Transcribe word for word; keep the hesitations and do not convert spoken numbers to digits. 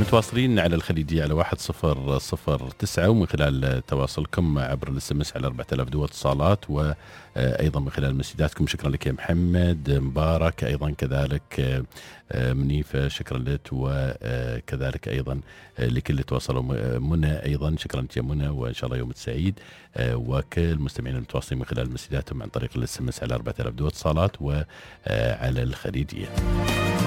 متواصلين على الخليجية على واحد صفر صفر تسعة، ومن خلال تواصلكم عبر الاس ام اس على أربعة آلاف دو اتصالات، وأيضا من خلال مسجاتكم. شكرا لك يا محمد. مبارك أيضا كذلك، منيفة شكرا لك، وكذلك أيضا لكل اللي تواصلوا. منى أيضا شكرا لك يا منى، وإن شاء الله يوم سعيد. وكل المستمعين المتواصلين من خلال مسجاتهم عن طريق الاس ام اس على أربعة آلاف دو اتصالات وعلى الخليجية.